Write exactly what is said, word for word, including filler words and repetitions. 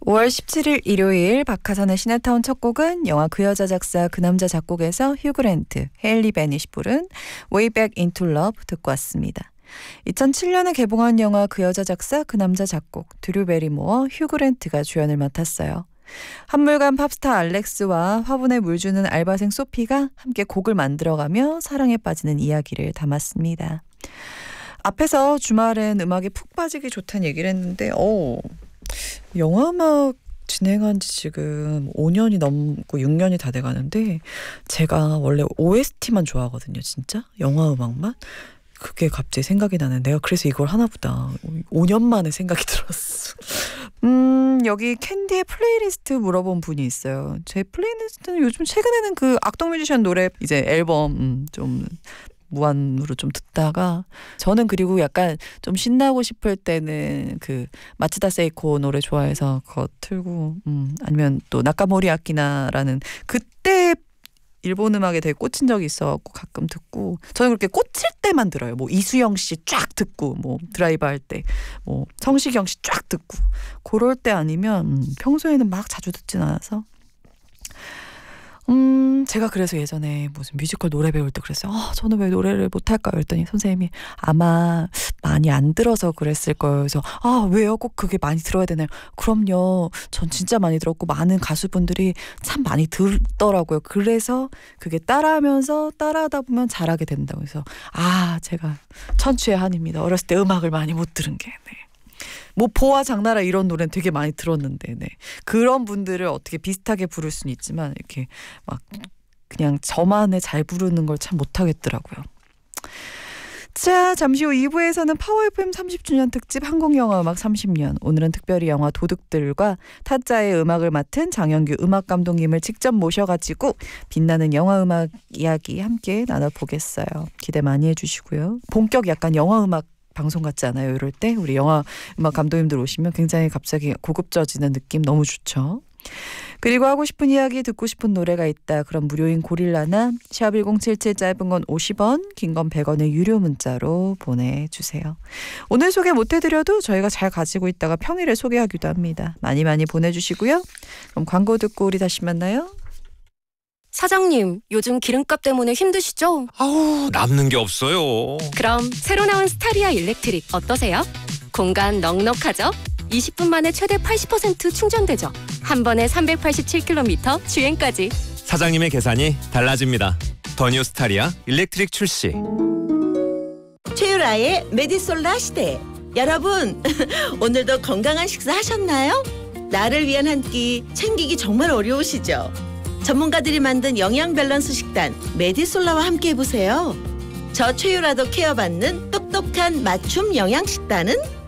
오월 십칠일 일요일 박하선의 시네타운 첫 곡은 영화 그 여자 작사 그 남자 작곡에서 휴 그랜트, 헤일리 베니시 부른 Way Back Into Love 듣고 왔습니다. 이천칠년에 개봉한 영화 그 여자 작사 그 남자 작곡, 드류 베리모어, 휴 그랜트가 주연을 맡았어요. 한물간 팝스타 알렉스와 화분에 물 주는 알바생 소피가 함께 곡을 만들어가며 사랑에 빠지는 이야기를 담았습니다. 앞에서 주말엔 음악에 푹 빠지기 좋다는 얘기를 했는데 어 영화음악 진행한 지 지금 오년이 넘고 육년이 다 돼가는데 제가 원래 오에스티만 좋아하거든요. 진짜 영화음악만. 그게 갑자기 생각이 나네. 내가 그래서 이걸 하나보다 오년 만에 생각이 들었어. 음 여기 캔디의 플레이리스트 물어본 분이 있어요. 제 플레이리스트는 요즘 최근에는 그 악동 뮤지션 노래 이제 앨범 음, 좀 무한으로 좀 듣다가 저는 그리고 약간 좀 신나고 싶을 때는 그 마츠다 세이코 노래 좋아해서 그거 틀고 음 아니면 또 나카모리 아키나라는 그때 일본 음악에 되게 꽂힌 적이 있어갖고 가끔 듣고 저는 그렇게 꽂힐 때만 들어요. 뭐 이수영 씨 쫙 듣고 뭐 드라이브 할 때 뭐 성시경 씨 쫙 듣고 그럴 때 아니면 음, 평소에는 막 자주 듣진 않아서 음 제가 그래서 예전에 무슨 뮤지컬 노래 배울 때 그랬어요. 아 저는 왜 노래를 못할까요? 그랬더니 선생님이 아마 많이 안 들어서 그랬을 거예요. 그래서 아 왜요? 꼭 그게 많이 들어야 되나요? 그럼요. 전 진짜 많이 들었고 많은 가수분들이 참 많이 듣더라고요. 그래서 그게 따라하면서 따라하다 보면 잘하게 된다고 해서 아 제가 천추의 한입니다. 어렸을 때 음악을 많이 못 들은 게. 네. 뭐 보아 장나라 이런 노래는 되게 많이 들었는데 네. 그런 분들을 어떻게 비슷하게 부를 수는 있지만 이렇게 막 그냥 저만의 잘 부르는 걸 참 못하겠더라고요. 자 잠시 후 이 부에서는 파워 에프엠 삼십 주년 특집 한국영화음악 삼십년 오늘은 특별히 영화 도둑들과 타짜의 음악을 맡은 장영규 음악감독님을 직접 모셔가지고 빛나는 영화음악 이야기 함께 나눠보겠어요. 기대 많이 해주시고요. 본격 약간 영화음악 방송 같지 않아요? 이럴 때 우리 영화 음악 감독님들 오시면 굉장히 갑자기 고급져지는 느낌 너무 좋죠. 그리고 하고 싶은 이야기 듣고 싶은 노래가 있다. 그럼 무료인 고릴라나 샵 일공칠칠 짧은 건 오십 원 긴 건 백 원의 유료 문자로 보내주세요. 오늘 소개 못해드려도 저희가 잘 가지고 있다가 평일에 소개하기도 합니다. 많이 많이 보내주시고요. 그럼 광고 듣고 우리 다시 만나요. 사장님, 요즘 기름값 때문에 힘드시죠? 아우, 남는 게 없어요. 그럼 새로 나온 스타리아 일렉트릭 어떠세요? 공간 넉넉하죠? 이십 분 만에 최대 팔십 퍼센트 충전되죠? 한 번에 삼백팔십칠 킬로미터 주행까지. 사장님의 계산이 달라집니다. 더 뉴 스타리아 일렉트릭 출시. 최유라의 메디솔라 시대. 여러분, 오늘도 건강한 식사 하셨나요? 나를 위한 한 끼 챙기기 정말 어려우시죠? 전문가들이 만든 영양 밸런스 식단 메디솔라와 함께 해보세요. 저 최유라도 케어받는 똑똑한 맞춤 영양 식단은